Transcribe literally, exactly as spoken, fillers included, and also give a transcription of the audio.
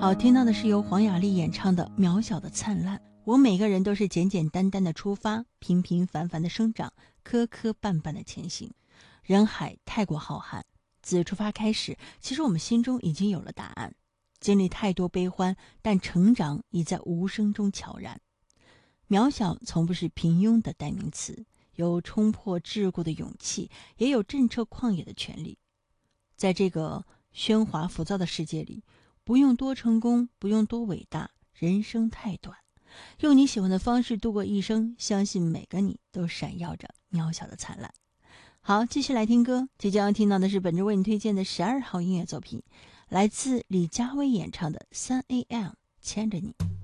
好，听到的是由黄雅莉演唱的《渺小的灿烂》。我每个人都是简简单单的出发，平平凡凡的生长，磕磕绊绊的前行。人海太过浩瀚，自出发开始，其实我们心中已经有了答案。经历太多悲欢，但成长已在无声中悄然。渺小从不是平庸的代名词，有冲破桎梏的勇气，也有震彻旷野的权利。在这个喧哗浮躁的世界里，不用多成功，不用多伟大，人生太短，用你喜欢的方式度过一生，相信每个你都闪耀着渺小的灿烂。好，继续来听歌，即将要听到的是本周为你推荐的十二号音乐作品，来自李佳薇演唱的三 A M 牵着你。